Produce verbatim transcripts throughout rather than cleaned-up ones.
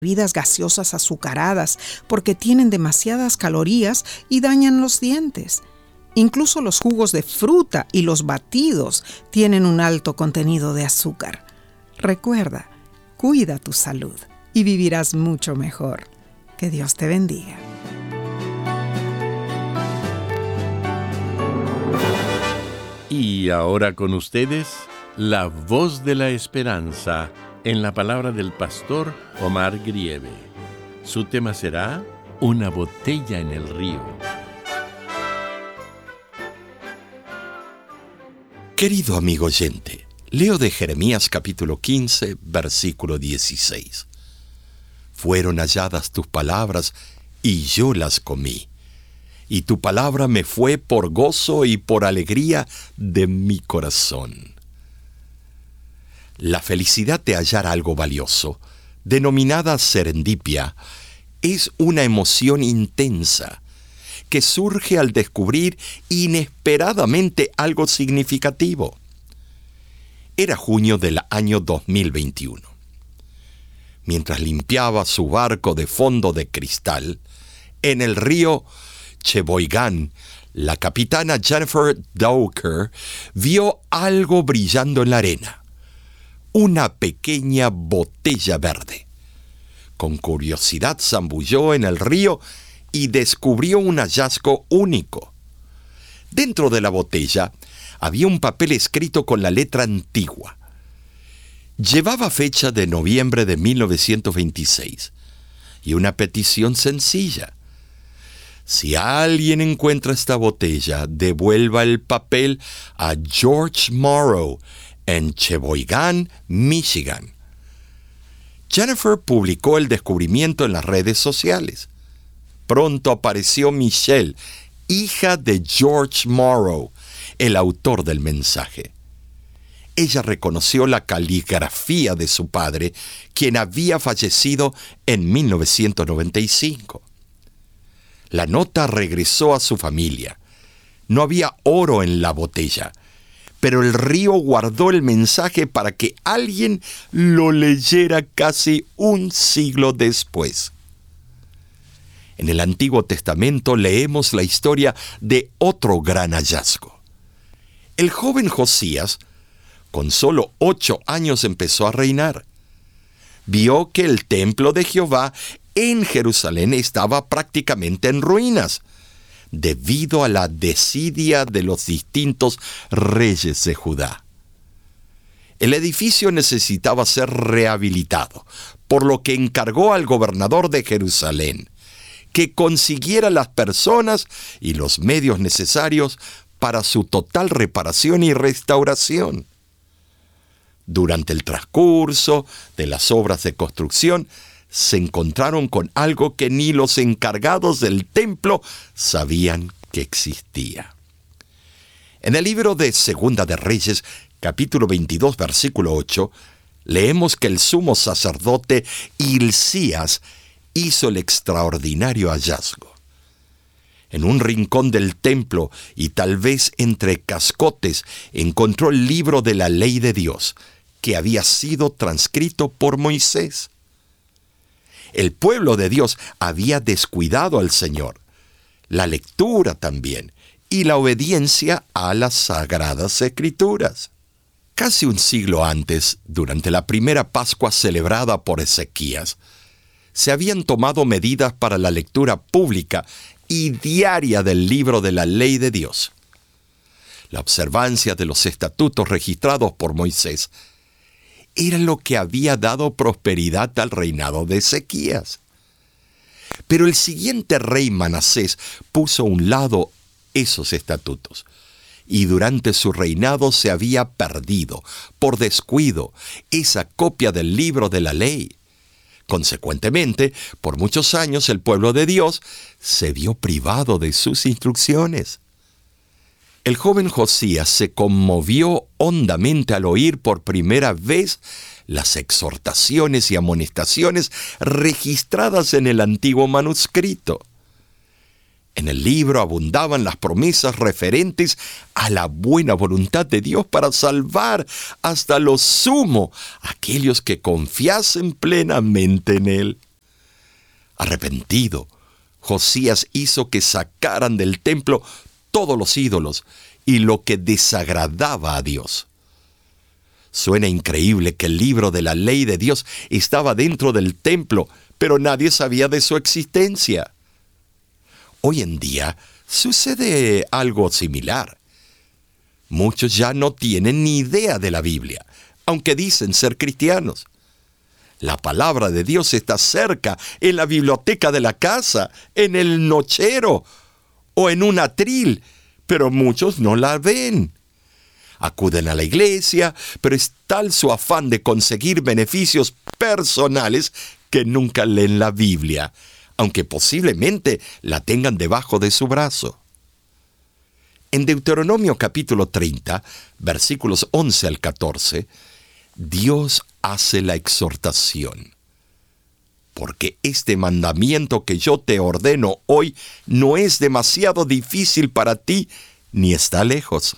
bebidas gaseosas azucaradas porque tienen demasiadas calorías y dañan los dientes. Incluso los jugos de fruta y los batidos tienen un alto contenido de azúcar. Recuerda, cuida tu salud y vivirás mucho mejor. Que Dios te bendiga. Y ahora con ustedes, la voz de la esperanza en la palabra del pastor Omar Grieve. Su tema será Una botella en el río. Querido amigo oyente, leo de Jeremías capítulo quince, versículo dieciséis. Fueron halladas tus palabras y yo las comí, y tu palabra me fue por gozo y por alegría de mi corazón. La felicidad de hallar algo valioso, denominada serendipia, es una emoción intensa que surge al descubrir inesperadamente algo significativo. Era junio del año dos mil veintiuno. Mientras limpiaba su barco de fondo de cristal, en el río Sheboygan, la capitana Jennifer Doker vio algo brillando en la arena. Una pequeña botella verde. Con curiosidad zambulló en el río y descubrió un hallazgo único. Dentro de la botella había un papel escrito con la letra antigua. Llevaba fecha de noviembre de mil novecientos veintiséis y una petición sencilla. Si alguien encuentra esta botella, devuelva el papel a George Morrow en Sheboygan, Michigan. Jennifer publicó el descubrimiento en las redes sociales. Pronto apareció Michelle, hija de George Morrow, el autor del mensaje. Ella reconoció la caligrafía de su padre, quien había fallecido en mil novecientos noventa y cinco. La nota regresó a su familia. No había oro en la botella, pero el río guardó el mensaje para que alguien lo leyera casi un siglo después. En el Antiguo Testamento leemos la historia de otro gran hallazgo. El joven Josías, con solo ocho años, empezó a reinar. Vio que el templo de Jehová en Jerusalén estaba prácticamente en ruinas, debido a la desidia de los distintos reyes de Judá. El edificio necesitaba ser rehabilitado, por lo que encargó al gobernador de Jerusalén que consiguiera las personas y los medios necesarios para su total reparación y restauración. Durante el transcurso de las obras de construcción, se encontraron con algo que ni los encargados del templo sabían que existía. En el libro de Segunda de Reyes, capítulo veintidós, versículo ocho, leemos que el sumo sacerdote Hilcías hizo el extraordinario hallazgo. En un rincón del templo y tal vez entre cascotes encontró el libro de la ley de Dios, que había sido transcrito por Moisés. El pueblo de Dios había descuidado al Señor, la lectura también, y la obediencia a las sagradas escrituras. Casi un siglo antes, durante la primera Pascua celebrada por Ezequías, se habían tomado medidas para la lectura pública y diaria del libro de la ley de Dios. La observancia de los estatutos registrados por Moisés era lo que había dado prosperidad al reinado de Ezequías. Pero el siguiente rey Manasés puso a un lado esos estatutos, y durante su reinado se había perdido, por descuido, esa copia del libro de la ley. Consecuentemente, por muchos años el pueblo de Dios se vio privado de sus instrucciones. El joven Josías se conmovió hondamente al oír por primera vez las exhortaciones y amonestaciones registradas en el antiguo manuscrito. En el libro abundaban las promesas referentes a la buena voluntad de Dios para salvar hasta lo sumo a aquellos que confiasen plenamente en Él. Arrepentido, Josías hizo que sacaran del templo todos los ídolos y lo que desagradaba a Dios. Suena increíble que el libro de la ley de Dios estaba dentro del templo, pero nadie sabía de su existencia. Hoy en día sucede algo similar. Muchos ya no tienen ni idea de la Biblia, aunque dicen ser cristianos. La palabra de Dios está cerca, en la biblioteca de la casa, en el nochero o en un atril, pero muchos no la ven. Acuden a la iglesia, pero es tal su afán de conseguir beneficios personales que nunca leen la Biblia, aunque posiblemente la tengan debajo de su brazo. En Deuteronomio capítulo treinta, versículos once al catorce, Dios hace la exhortación. Porque este mandamiento que yo te ordeno hoy no es demasiado difícil para ti, ni está lejos.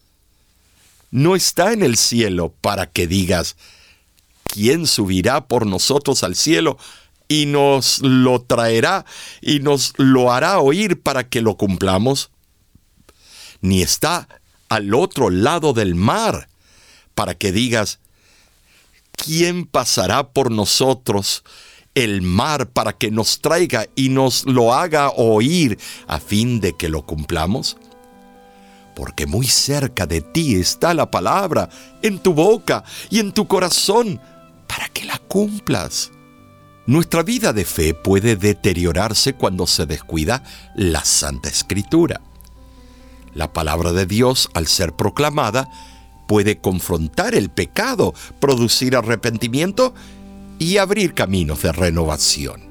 No está en el cielo para que digas, ¿quién subirá por nosotros al cielo y nos lo traerá y nos lo hará oír para que lo cumplamos? Ni está al otro lado del mar para que digas, ¿quién pasará por nosotros el mar para que nos traiga y nos lo haga oír a fin de que lo cumplamos? Porque muy cerca de ti está la palabra, en tu boca y en tu corazón, para que la cumplas. Nuestra vida de fe puede deteriorarse cuando se descuida la Santa Escritura. La palabra de Dios, al ser proclamada, puede confrontar el pecado, producir arrepentimiento y abrir caminos de renovación.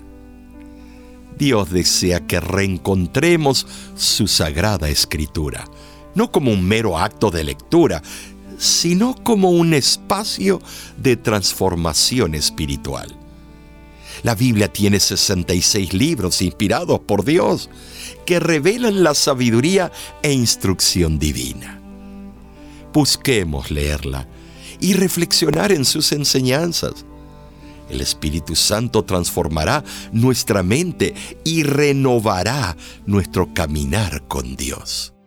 Dios desea que reencontremos su Sagrada Escritura, no como un mero acto de lectura, sino como un espacio de transformación espiritual. La Biblia tiene sesenta y seis libros inspirados por Dios que revelan la sabiduría e instrucción divina. Busquemos leerla y reflexionar en sus enseñanzas. El Espíritu Santo transformará nuestra mente y renovará nuestro caminar con Dios.